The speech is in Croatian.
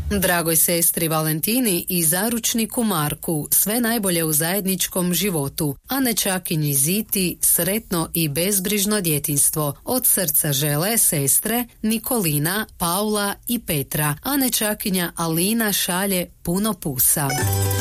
Dragoj sestri Valentini i zaručniku Marku sve najbolje u zajedničkom životu, a nečakinji Ziti sretno i bezbrižno djetinjstvo. Od srca žele sestre Nikolina, Paula i Petra, a nečakinja Alina šalje puno pusa.